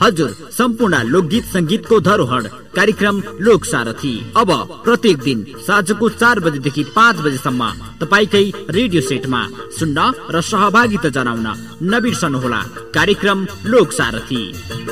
हजुर, सम्पूर्ण लोकगीत संगीतको धरोहर कार्यक्रम लोक सारथी अब प्रत्येक दिन साँझको 4 बजेदेखि 5 बजेसम्म तपाईकै रेडियो सेटमा सुन्न र सहभागिता जनाउन नबिर्सनुहोला कार्यक्रम लोक सारथी।